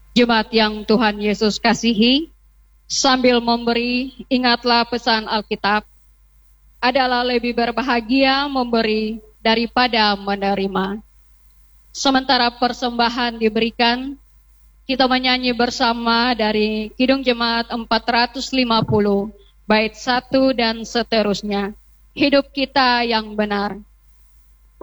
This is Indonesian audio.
Jemaat yang Tuhan Yesus kasihi, sambil memberi, ingatlah pesan Alkitab, adalah lebih berbahagia memberi daripada menerima. Sementara persembahan diberikan, kita menyanyi bersama dari Kidung Jemaat 450, bait 1 dan seterusnya. Hidup kita yang benar.